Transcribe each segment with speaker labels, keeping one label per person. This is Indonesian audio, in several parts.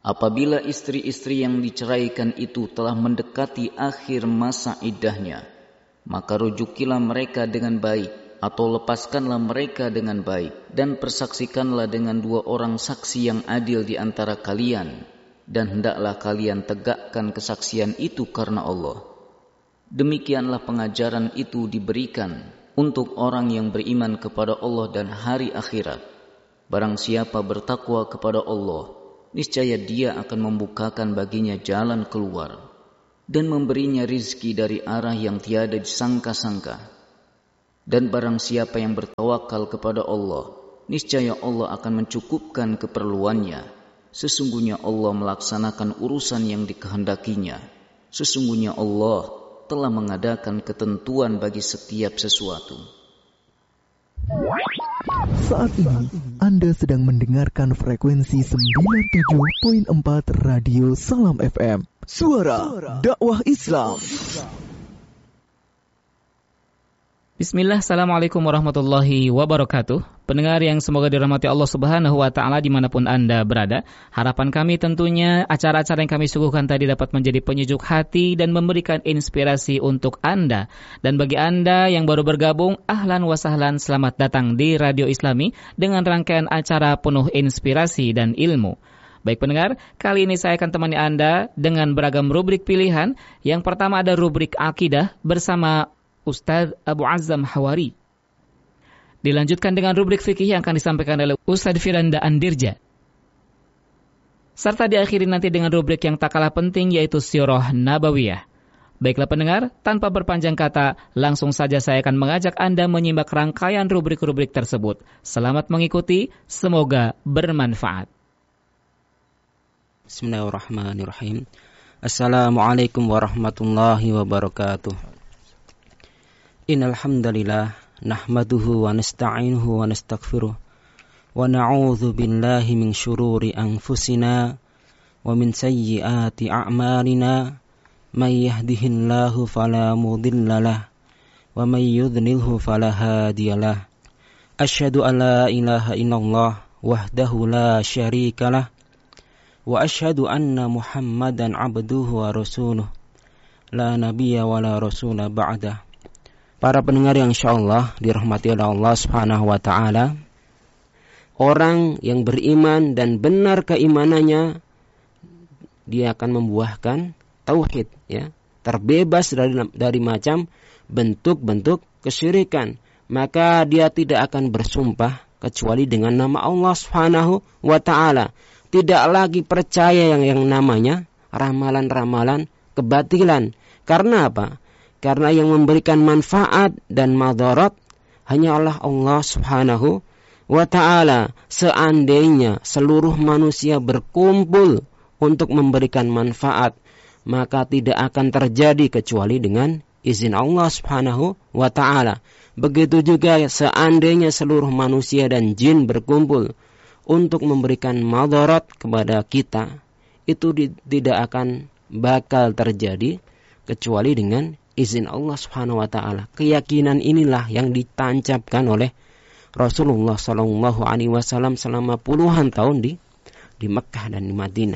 Speaker 1: Apabila istri-istri yang diceraikan itu telah mendekati akhir masa iddahnya, maka rujukilah mereka dengan baik atau lepaskanlah mereka dengan baik, dan persaksikanlah dengan 2 orang saksi yang adil di antara kalian, dan hendaklah kalian tegakkan kesaksian itu karena Allah. Demikianlah pengajaran itu diberikan untuk orang yang beriman kepada Allah dan hari akhirat. Barang siapa bertakwa kepada Allah, niscaya Dia akan membukakan baginya jalan keluar dan memberinya rizki dari arah yang tiada disangka-sangka. Dan barang siapa yang bertawakal kepada Allah, niscaya Allah akan mencukupkan keperluannya. Sesungguhnya Allah melaksanakan urusan yang dikehendakinya. Sesungguhnya Allah telah mengadakan ketentuan bagi setiap sesuatu.
Speaker 2: Saat ini Anda sedang mendengarkan frekuensi 97.4 Radio Salam FM, suara dakwah Islam.
Speaker 3: Bismillah, assalamualaikum warahmatullahi wabarakatuh. Pendengar yang semoga dirahmati Allah Subhanahu wa Ta'ala dimanapun Anda berada, harapan kami tentunya acara-acara yang kami suguhkan tadi dapat menjadi penyejuk hati dan memberikan inspirasi untuk Anda. Dan bagi Anda yang baru bergabung, ahlan wa sahlan, selamat datang di Radio Islami dengan rangkaian acara penuh inspirasi dan ilmu. Baik pendengar, kali ini saya akan temani Anda dengan beragam rubrik pilihan. Yang pertama ada rubrik Akidah bersama Ustadz Abu Azzam Hawari. Dilanjutkan dengan rubrik fikih yang akan disampaikan oleh Ustadz Firanda Andirja. Serta diakhiri nanti dengan rubrik yang tak kalah penting, yaitu Sirah Nabawiyah. Baiklah pendengar, tanpa berpanjang kata, langsung saja saya akan mengajak Anda menyimak rangkaian rubrik-rubrik tersebut. Selamat mengikuti, semoga bermanfaat.
Speaker 4: Bismillahirrahmanirrahim. Assalamualaikum warahmatullahi wabarakatuh. Innal hamdalillah nahmaduhu wa nasta'inuhu wa nastaghfiruh wa na'udzu billahi min syururi anfusina wa min sayyiati a'malina may yahdihillahu fala mudhillalah wa may yudlilhu fala hadiyalah. Asyhadu an la ilaha illallah wahdahu la syarikalah wa asyhadu anna Muhammadan abduhu wa rasuluh la nabiyya wa la rasula ba'dah. Para pendengar yang insyaallah dirahmati oleh Allah Subhanahu wa Ta'ala, orang yang beriman dan benar keimanannya, dia akan membuahkan tauhid, ya, terbebas dari macam bentuk-bentuk kesyirikan. Maka dia tidak akan bersumpah kecuali dengan nama Allah Subhanahu wa Ta'ala. Tidak lagi percaya yang namanya ramalan-ramalan kebatilan. Karena apa? Karena yang memberikan manfaat dan madarat hanyalah Allah Subhanahu wa Ta'ala. Seandainya seluruh manusia berkumpul untuk memberikan manfaat, maka tidak akan terjadi kecuali dengan izin Allah Subhanahu wa Ta'ala. Begitu juga seandainya seluruh manusia dan jin berkumpul untuk memberikan madarat kepada kita, itu tidak akan bakal terjadi kecuali dengan izin Allah Subhanahu wa Ta'ala. Keyakinan inilah yang ditancapkan oleh Rasulullah sallallahu alaihi wasallam selama puluhan tahun di Mekkah dan di Madinah.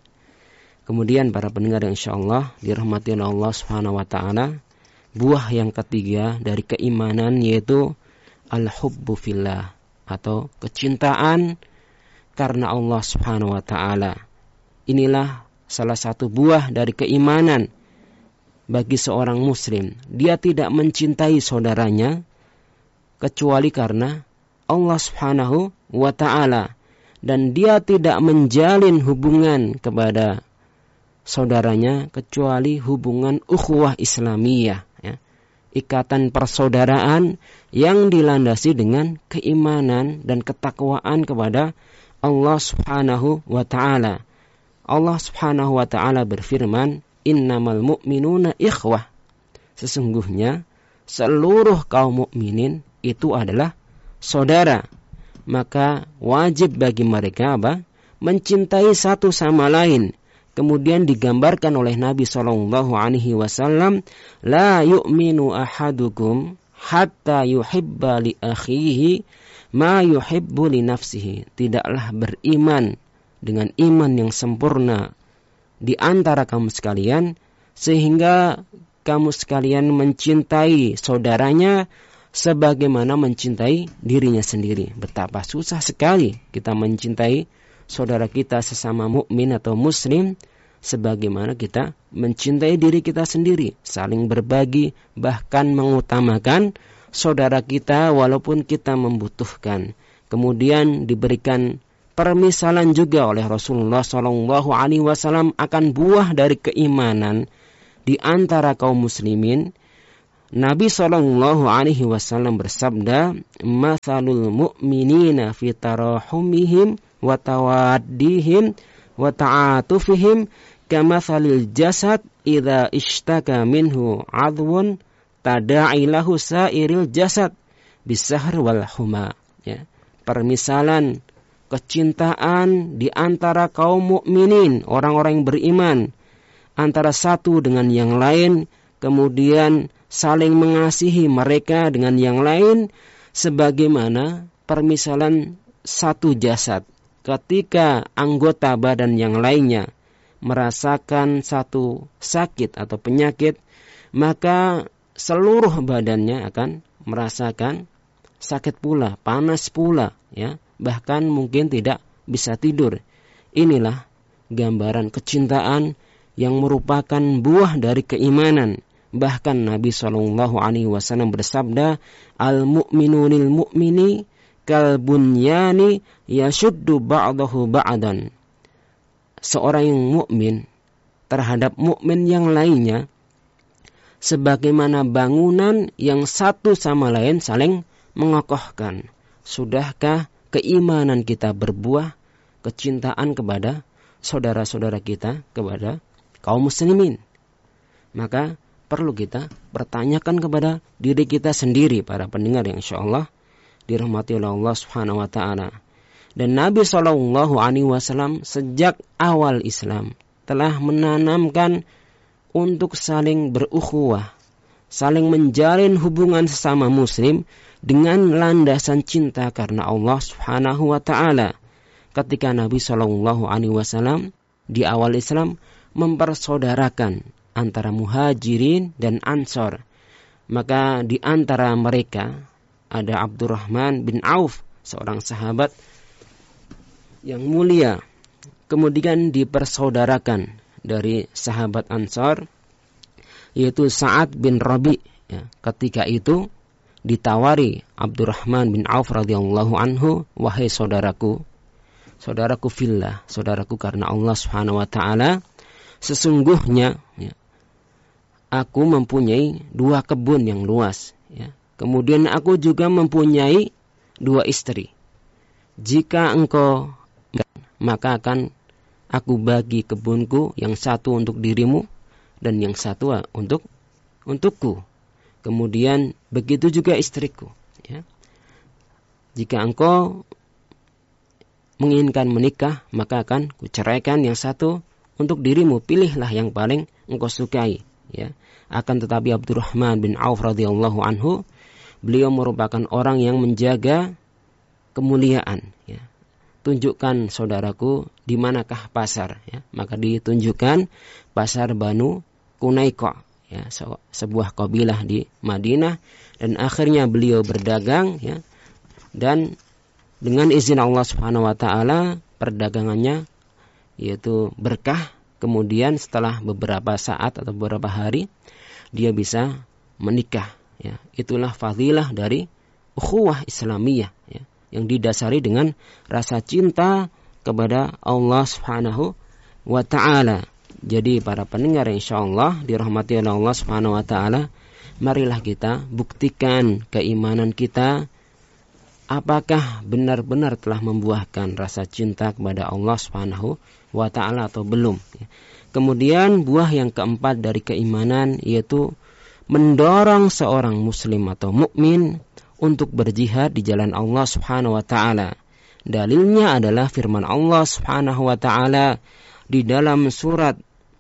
Speaker 4: Kemudian para pendengar yang insyaallah dirahmati oleh Allah Subhanahu wa Ta'ala, buah yang ketiga dari keimanan yaitu al-hubbu fillah, atau kecintaan karena Allah Subhanahu wa Ta'ala. Inilah salah satu buah dari keimanan bagi seorang muslim. Dia tidak mencintai saudaranya kecuali karena Allah Subhanahu wa Ta'ala, dan dia tidak menjalin hubungan kepada saudaranya kecuali hubungan ukhuwah Islamiyah, ya, ikatan persaudaraan yang dilandasi dengan keimanan dan ketakwaan kepada Allah Subhanahu wa Ta'ala. Allah Subhanahu wa Ta'ala berfirman, innamal mu'minuna ikhwah. Sesungguhnya seluruh kaum mukminin itu adalah saudara. Maka wajib bagi mereka mencintai satu sama lain. Kemudian digambarkan oleh Nabi sallallahu alaihi wasallam, la yu'minu ahadukum hatta yuhibba li akhihi ma yuhibbu li nafsihi. Tidaklah beriman dengan iman yang sempurna di antara kamu sekalian, sehingga kamu sekalian mencintai saudaranya sebagaimana mencintai dirinya sendiri. Betapa susah sekali kita mencintai saudara kita sesama mukmin atau muslim sebagaimana kita mencintai diri kita sendiri, saling berbagi, bahkan mengutamakan saudara kita walaupun kita membutuhkan. Kemudian diberikan permisalan juga oleh Rasulullah SAW akan buah dari keimanan di antara kaum muslimin. Nabi SAW bersabda, "Matsalul mu'minina fi tarahumihim wa tawaddihim wa ta'atufihim kamatsalil jasad idza ishtaka minhu 'adwun tada'i lahu sa'iril jasad bisahr wal huma." Ya, permisalan kecintaan di antara kaum mukminin, orang-orang yang beriman, antara satu dengan yang lain, kemudian saling mengasihi mereka dengan yang lain, sebagaimana permisalan satu jasad. Ketika anggota badan yang lainnya merasakan satu sakit atau penyakit, maka seluruh badannya akan merasakan sakit pula, panas pula, ya, bahkan mungkin tidak bisa tidur. Inilah gambaran kecintaan yang merupakan buah dari keimanan. Bahkan Nabi SAW bersabda, "Al-mu'minu lil mu'mini kal bunyani yashuddu ba'dahu ba'dan." Seorang yang mukmin terhadap mukmin yang lainnya sebagaimana bangunan yang satu sama lain saling mengokohkan. Sudahkah keimanan kita berbuah kecintaan kepada saudara-saudara kita, kepada kaum muslimin? Maka perlu kita bertanyakan kepada diri kita sendiri, para pendengar yang insyaallah dirahmati oleh Allah Subhanahu wa taala. Dan Nabi SAW sejak awal Islam telah menanamkan untuk saling berukhuwah, saling menjalin hubungan sesama muslim dengan landasan cinta karena Allah Subhanahu wa taala. Ketika Nabi SAW di awal Islam mempersaudarakan antara muhajirin dan ansor, maka di antara mereka ada Abdurrahman bin Auf, seorang sahabat yang mulia. Kemudian dipersaudarakan dari sahabat ansor, yaitu Sa'ad bin Rabi. Ya, ketika itu ditawari Abdurrahman bin Auf radhiyallahu anhu, "Wahai saudaraku, saudaraku fillah, saudaraku karena Allah Subhanahu wa taala, sesungguhnya ya, aku mempunyai 2 kebun yang luas, ya. Kemudian aku juga mempunyai 2 istri. Jika engkau, maka akan aku bagi kebunku, yang satu untuk dirimu dan yang satu untukku. Kemudian begitu juga istriku, ya. Jika engkau menginginkan menikah, maka akan kuceraikan yang satu untuk dirimu. Pilihlah yang paling engkau sukai." Ya. Akan tetapi Abdurrahman bin Auf radhiyallahu anhu, beliau merupakan orang yang menjaga kemuliaan. Ya. Tunjukkan saudaraku di manakah pasar. Ya. Maka ditunjukkan pasar Banu Qunaiqa, ya, sebuah kabilah di Madinah. Dan akhirnya beliau berdagang, ya, dan dengan izin Allah Subhanahu wa taala perdagangannya yaitu berkah. Kemudian setelah beberapa saat atau beberapa hari dia bisa menikah, ya. Itulah fadilah dari ukhuwah Islamiyah, ya, yang didasari dengan rasa cinta kepada Allah Subhanahu wa taala. Jadi para pendengar insyaallah dirahmati oleh Allah Subhanahu wa taala, marilah kita buktikan keimanan kita apakah benar-benar telah membuahkan rasa cinta kepada Allah Subhanahu wa ta'ala atau belum. Kemudian buah yang keempat dari keimanan yaitu mendorong seorang muslim atau mukmin untuk berjihad di jalan Allah Subhanahu wa ta'ala. Dalilnya adalah firman Allah Subhanahu wa ta'ala di dalam surat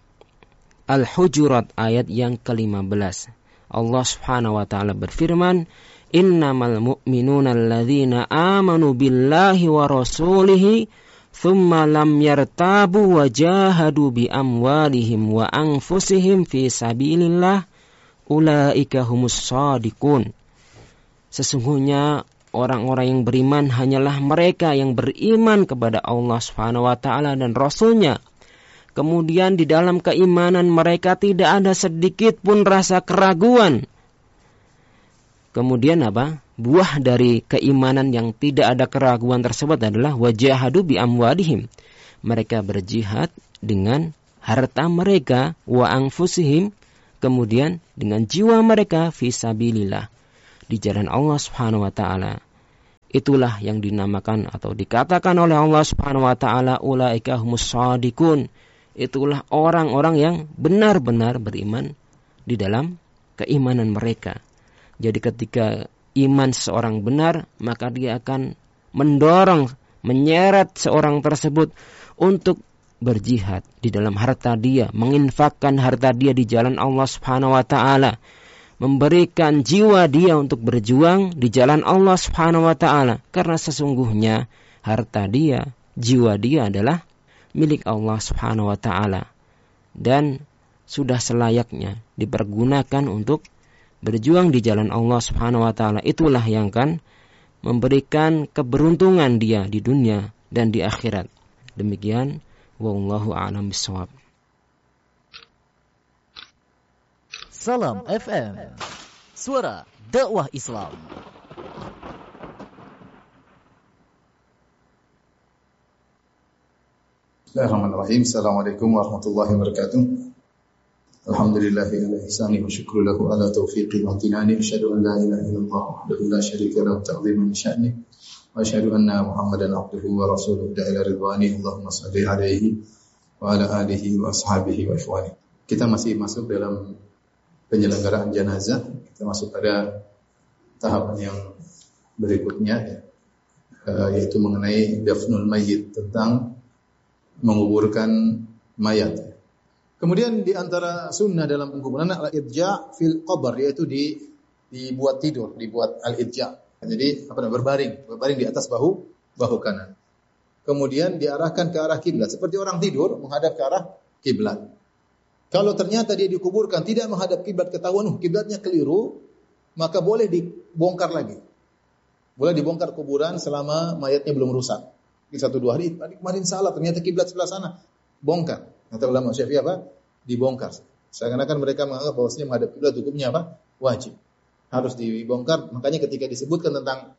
Speaker 4: Al-Hujurat ayat yang ke-15. Allah Subhanahu wa ta'ala berfirman, "Innamal mu'minuna alladzina amanu billahi wa rasulihi thumma lam yartabu wa jahadu bi amwalihim wa anfusihim fi sabilillah ulaika humus shadiqun. Sesungguhnya orang-orang yang beriman hanyalah mereka yang beriman kepada Allah Subhanahu wa taala dan Rasul-Nya. Kemudian di dalam keimanan mereka tidak ada sedikit pun rasa keraguan. Kemudian apa? Buah dari keimanan yang tidak ada keraguan tersebut adalah wajahadu bi amwalihim. Mereka berjihad dengan harta mereka, wa anfusihim, kemudian dengan jiwa mereka fi sabilillah, di jalan Allah Subhanahu wa taala. Itulah yang dinamakan atau dikatakan oleh Allah Subhanahu wa taala ulaika humus shadiqun. Itulah orang-orang yang benar-benar beriman di dalam keimanan mereka. Jadi ketika iman seorang benar, maka dia akan mendorong, menyeret seorang tersebut untuk berjihad di dalam harta dia, menginfakkan harta dia di jalan Allah Subhanahu wa taala, memberikan jiwa dia untuk berjuang di jalan Allah Subhanahu wa taala, karena sesungguhnya harta dia, jiwa dia adalah milik Allah Subhanahu wa taala dan sudah selayaknya dipergunakan untuk berjuang di jalan Allah Subhanahu wa taala. Itulah yang akan memberikan keberuntungan dia di dunia dan di akhirat. Demikian, wallahu a'lam bishawab.
Speaker 2: Salam FM, suara dakwah Islam.
Speaker 5: Bismillahirrahmanirrahim. Assalamualaikum warahmatullahi wabarakatuh. Alhamdulillahi ala ihsani wa syukru lahu ala taufiqi wa amtinani. Asyhadu an la ilaha illallah wahdahu la syarika lahu ta'ziman li sya'ni. Wa asyhadu anna Muhammadan abduhu wa rasuluhu ila ridwani. Allahumma shalli alaihi wa ala alihi wa ashabihi wa ikhwani. Kita masih masuk dalam penyelenggaraan jenazah. Kita masuk pada tahapan yang berikutnya, yaitu mengenai dafnul mayyit, tentang menguburkan mayat. Kemudian di antara sunnah dalam penguburan al-idja' fil qabr, yaitu dibuat tidur, dibuat al-idja'. Jadi berbaring di atas bahu kanan. Kemudian diarahkan ke arah kiblat, seperti orang tidur menghadap ke arah kiblat. Kalau ternyata dia dikuburkan tidak menghadap kiblat, ketahuan kiblatnya keliru, maka boleh dibongkar lagi. Boleh dibongkar kuburan selama mayatnya belum rusak. 1-2 hari, tadi kemarin salah, ternyata kiblat sebelah sana, bongkar. Kata ulama Syafi'i apa? Dibongkar. Seakan-akan mereka menganggap bahwasanya menghadap kiblat hukumnya apa? Wajib. Harus dibongkar. Makanya ketika disebutkan tentang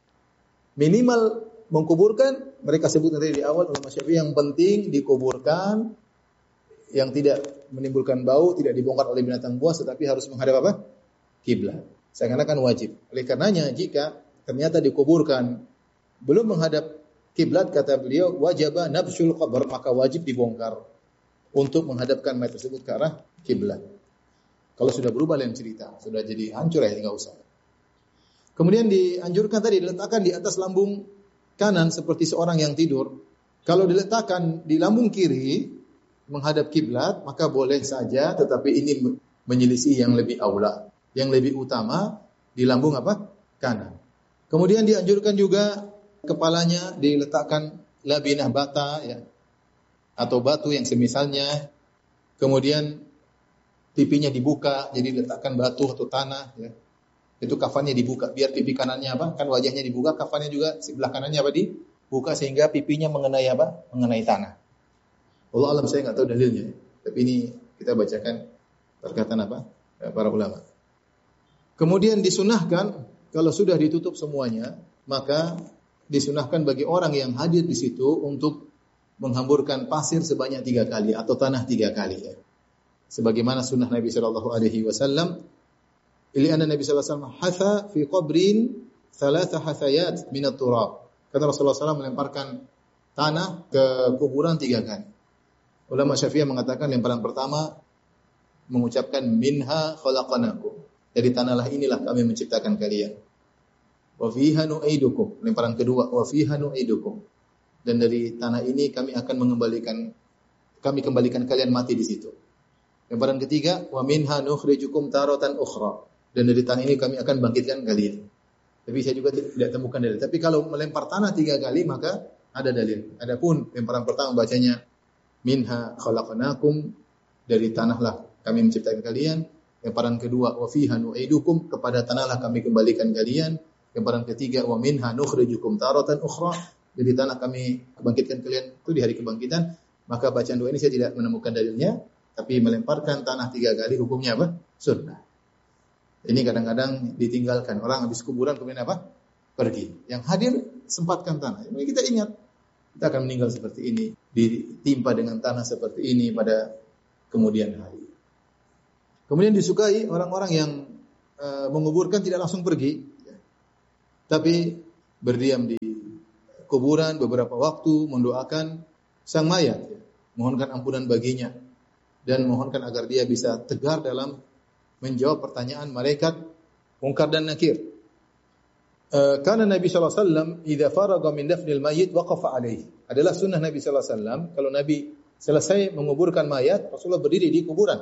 Speaker 5: minimal mengkuburkan, mereka sebut tadi di awal ulama Syafi'i yang penting dikuburkan yang tidak menimbulkan bau, tidak dibongkar oleh binatang buas, tetapi harus menghadap apa? Kiblat. Seakan-akan wajib. Oleh karenanya jika ternyata dikuburkan belum menghadap kiblat, kata beliau, wajaba nabshul qabr, maka wajib dibongkar untuk menghadapkan mayat tersebut ke arah kiblat. Kalau sudah berubah lain cerita, sudah jadi hancur ya enggak usah. Kemudian dianjurkan tadi diletakkan di atas lambung kanan seperti seorang yang tidur. Kalau diletakkan di lambung kiri menghadap kiblat, maka boleh saja, tetapi ini menyelisih yang lebih aula, yang lebih utama di lambung apa? Kanan. Kemudian dianjurkan juga kepalanya diletakkan labinah bata, ya, atau batu yang semisalnya. Kemudian pipinya dibuka, jadi diletakkan batu atau tanah, ya. Itu kafannya dibuka, biar pipi kanannya apa? Kan wajahnya dibuka, kafannya juga sebelah kanannya apa? Dibuka sehingga pipinya mengenai apa? Mengenai tanah. Allah alam, saya nggak tahu dalilnya, tapi ini kita bacakan perkataan apa? Para ulama. Kemudian disunahkan kalau sudah ditutup semuanya, maka disunahkan bagi orang yang hadir di situ untuk menghamburkan pasir sebanyak 3 kali atau tanah 3 kali, ya. Sebagaimana sunnah Nabi sallallahu alaihi wasallam, Nabi sallallahu alaihi wasallam hatha fi qabrin 3 hathayat min at-turab. Kata Rasulullah SAW melemparkan tanah ke kuburan 3 kali. Ulama Syafi'iyah mengatakan lemparan pertama mengucapkan minha khalaqnakum. Dari tanahlah inilah kami menciptakan kalian. Wa fiha nu'idukum. Lemparan kedua, wa fiha nu'idukum. Dan dari tanah ini kami kembalikan kalian mati di situ. Lemparan ketiga, wa minha nukhrijukum taratan ukhra. Dan dari tanah ini kami akan bangkitkan kalian. Tapi saya juga tidak temukan dalil. Tapi kalau melempar tanah 3 kali, maka ada dalil. Adapun lemparan pertama bacanya minha khalaqnakum, dari tanahlah kami menciptakan kalian. Lemparan kedua wa fiha nu'idukum, kepada tanahlah kami kembalikan kalian. Lemparan ketiga wa minha nukhrijukum taratan ukhra, dari tanah kami kebangkitkan kalian itu di hari kebangkitan. Maka bacaan doa ini saya tidak menemukan dalilnya, tapi melemparkan tanah 3 kali hukumnya apa? Sunnah. Ini kadang-kadang ditinggalkan orang habis kuburan kemudian apa? Pergi. Yang hadir sempatkan tanah. Ini kita ingat, kita akan meninggal seperti ini, ditimpa dengan tanah seperti ini pada kemudian hari. Kemudian disukai orang-orang yang menguburkan tidak langsung pergi, tapi berdiam di kuburan beberapa waktu, mendoakan sang mayat, mohonkan ampunan baginya, dan mohonkan agar dia bisa tegar dalam menjawab pertanyaan malaikat Munkar dan Nakir. Karena Nabi sallallahu alaihi wasallam idza faraga min dafnil mayyit waqafa alaihi. Adalah sunnah Nabi sallallahu alaihi wasallam kalau Nabi selesai menguburkan mayat, Rasulullah berdiri di kuburan.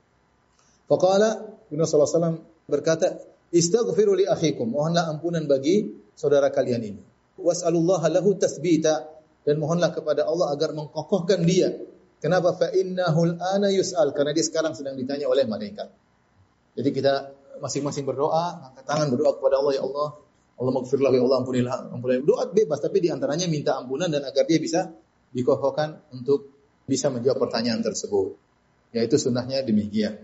Speaker 5: Faqala, Nabi sallallahu alaihi wasallam berkata, "Istaghfiru li akhikum." Mohonlah ampunan bagi saudara kalian ini. Was'alullaha lahu tatsbita, dan mohonlah kepada Allah agar mengkokohkan dia. Kenapa? Fa innahul ana yus'al, karena dia sekarang sedang ditanya oleh malaikat. Jadi kita masing-masing berdoa, angkat tangan berdoa kepada Allah, ya Allah, Allah maghfirlah, ya Allah ampunilah. Doa bebas, tapi di antaranya minta ampunan dan agar dia bisa dikokohkan untuk bisa menjawab pertanyaan tersebut. Yaitu sunnahnya demikian.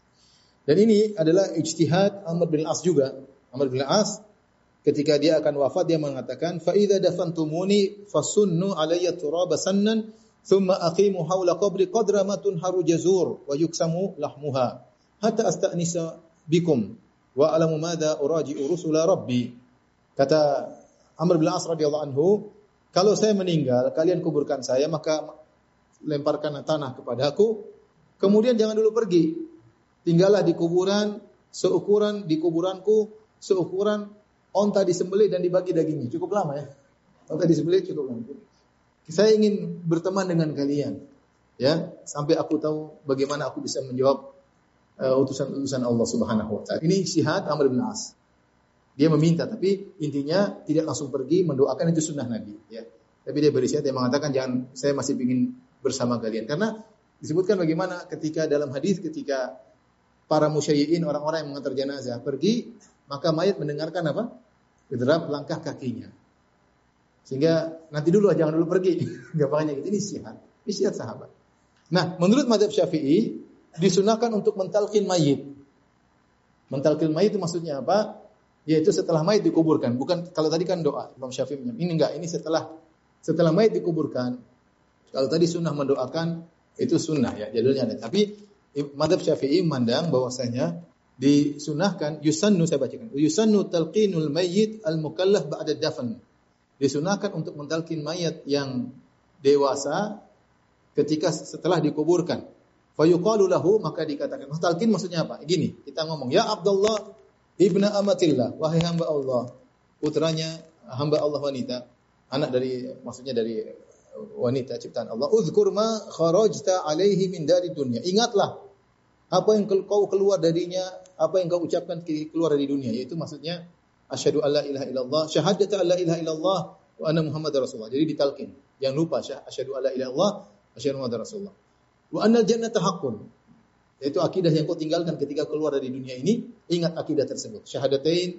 Speaker 5: Dan ini adalah ijtihad Amr bin As juga. Amr bin As ketika dia akan wafat dia mengatakan, fa idza dafantumuni fasunnu alayya turaba sannan thumma aqimu hawla qabri qadra ma tunharu jazur wa yuksamu lahmuha hatta asta'nisa bikum wa alamu madza uraji'u rusula rabbi. Kata Amr bin As radhiyallahu anhu, kalau saya meninggal kalian kuburkan saya, maka lemparkan tanah kepadaku, kemudian jangan dulu pergi, tinggallah di kuburan seukuran di kuburanku seukuran onta disembelih dan dibagi dagingnya. Cukup lama ya, onta disembelih cukup lama. Saya ingin berteman dengan kalian, ya, sampai aku tahu bagaimana aku bisa menjawab utusan-utusan Allah Subhanahu wa taala. Ini ijtihad Amr bin As. Dia meminta, tapi intinya tidak langsung pergi, mendoakan itu sunnah Nabi, ya. Tapi dia berisiat, dia mengatakan jangan, saya masih ingin bersama kalian. Karena disebutkan bagaimana ketika dalam hadis ketika para musyayyi'in, orang-orang yang mengantar jenazah pergi, maka mayat mendengarkan apa? Derap langkah kakinya. Sehingga nanti dulu, jangan dulu pergi. Gampangnya gitu. Ini ijtihad sahabat. Nah, menurut mazhab Syafi'i disunahkan untuk mentalqin mayit. Mentalqin mayit itu maksudnya apa? Yaitu setelah mayit dikuburkan. Bukan kalau tadi kan doa Imam Syafi'i. Ini enggak, ini setelah mayit dikuburkan. Kalau tadi sunnah mendoakan itu sunnah ya, jadulnya ada. Tapi mazhab Syafi'i memandang bahwasanya disunahkan yusannu, saya bacakan. Yusannu talqinul mayyit al-mukallaf ba'da dafn. Disunahkan untuk mentalqin mayat yang dewasa ketika setelah dikuburkan. Fa yuqalu lahu, maka dikatakan. Talqin maksudnya apa? Gini, kita ngomong, ya Abdullah ibna amatillah, wahai hamba Allah, putranya hamba Allah wanita, anak dari, maksudnya dari wanita ciptaan Allah. Uzkur ma kharajta alaihi min dari dunia. Ingatlah apa yang kau keluar darinya, apa yang kau ucapkan keluar dari dunia, yaitu maksudnya asyhadu alla ilaha illallah, syahadatu alla ilaha illallah wa anna muhammadar rasulullah. Jadi ditalqin. Jangan lupa asyhadu alla ilaha illallah, asyhadu muhammadar rasulullah. Wa annal jannata haqqun. Yaitu akidah yang kau tinggalkan ketika keluar dari dunia ini, ingat akidah tersebut. Syahadatain,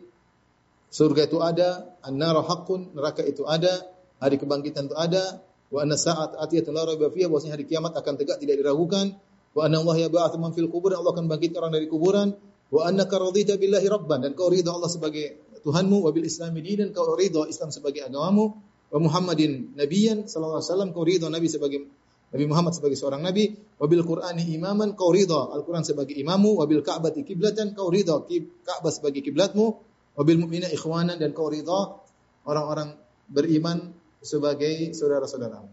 Speaker 5: surga itu ada, an-nar haqqun, neraka itu ada, hari kebangkitan itu ada, wa anna sa'at atiyatun la raiba fiha, bahwasanya hari kiamat akan tegak tidak diragukan, wa anna Allah yab'atsu man fil qubur, Allah akan bangkitkan orang dari kuburan, wa annaka radita billahi rabban, dan kau ridha Allah sebagai Tuhanmu, wa bil islami dinan, kau ridha Islam sebagai agamamu, wa Muhammadin nabiyyan sallallahu alaihi wasallam, kau ridha Nabi sebagai Nabi Muhammad sebagai seorang nabi, wabil Qur'ani imaman, kau ridha Al-Qur'an sebagai imamu, wabil Ka'bati kiblatan, kau ridha Ka'bah sebagai kiblatmu, wabil mu'mina ikhwanan, dan kau ridha orang-orang beriman sebagai saudara-saudaramu.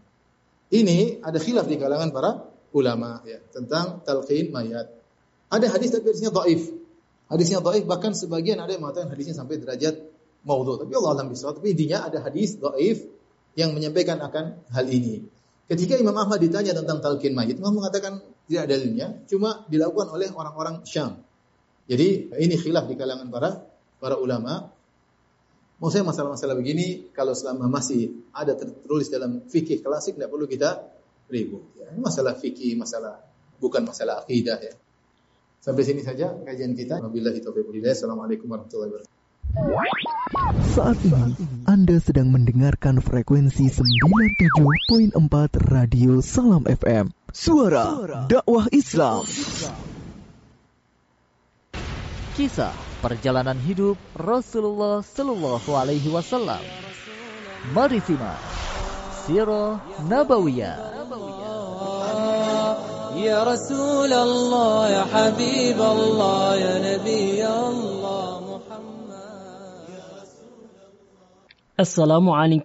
Speaker 5: Ini ada khilaf di kalangan para ulama ya tentang talqin mayat. Ada hadis tapi hadisnya dhaif. Hadisnya dhaif, bahkan sebagian ada yang mengatakan hadisnya sampai derajat maudhu. Tapi Allah alam bisawab, tapi intinya ada hadis dhaif yang menyampaikan akan hal ini. Ketika Imam Ahmad ditanya tentang talqin mayit, Imam mengatakan tidak ada dalilnya, cuma dilakukan oleh orang-orang Syam. Jadi ini khilaf di kalangan para ulama. Maksudnya masalah-masalah begini kalau selama masih ada tertulis dalam fikih klasik tidak perlu kita ribut. Ya, ini masalah fikih, bukan masalah akidah ya. Sampai sini saja kajian kita. Wabillahi taufiq wal hidayah. Assalamualaikum warahmatullahi wabarakatuh.
Speaker 2: Saat ini Anda sedang mendengarkan frekuensi 97.4 Radio Salam FM. Suara dakwah Islam. Kisah perjalanan hidup Rasulullah Sallallahu Alaihi Wasallam. Mari simak Sirah Nabawiyah.
Speaker 6: Ya Rasulullah, ya Habiballah, ya Nabi Allah Muhammad. Assalamualaikum